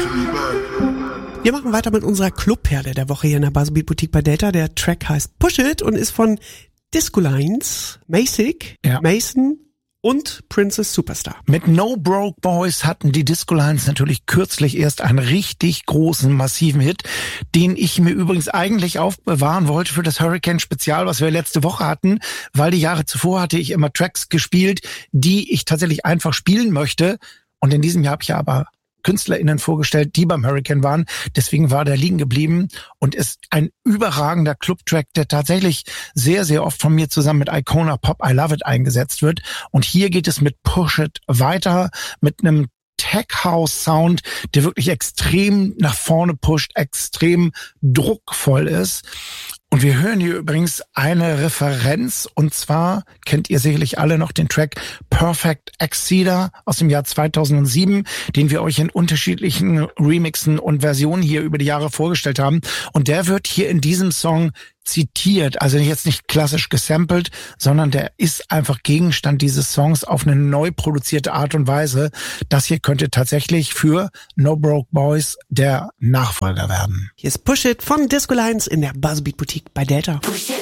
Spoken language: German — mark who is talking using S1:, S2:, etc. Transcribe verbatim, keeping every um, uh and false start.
S1: Wir machen weiter mit unserer Clubperle der Woche hier in der Buzzbeat Boutique bei Delta. Der Track heißt Push It und ist von Disco Lines, Masik, ja. Mason und Princess Superstar.
S2: Mit No Broke Boys hatten die Disco Lines natürlich kürzlich erst einen richtig großen, massiven Hit, den ich mir übrigens eigentlich aufbewahren wollte für das Hurricane-Spezial, was wir letzte Woche hatten, weil die Jahre zuvor hatte ich immer Tracks gespielt, die ich tatsächlich einfach spielen möchte. Und in diesem Jahr habe ich aber KünstlerInnen vorgestellt, die beim Hurricane waren. Deswegen war der liegen geblieben und ist ein überragender Club-Track, der tatsächlich sehr, sehr oft von mir zusammen mit Icona Pop I Love It eingesetzt wird. Und hier geht es mit Push It weiter, mit einem Tech-House-Sound, der wirklich extrem nach vorne pusht, extrem druckvoll ist. Und wir hören hier übrigens eine Referenz, und zwar kennt ihr sicherlich alle noch den Track Perfect Exceeder aus dem Jahr zweitausendsieben, den wir euch in unterschiedlichen Remixen und Versionen hier über die Jahre vorgestellt haben. Und der wird hier in diesem Song zitiert, also jetzt nicht klassisch gesampelt, sondern der ist einfach Gegenstand dieses Songs auf eine neu produzierte Art und Weise. Das hier könnte tatsächlich für No Broke Boys der Nachfolger werden.
S1: Hier ist Push It von Disco Lines in der Buzzbeat Boutique bei Delta.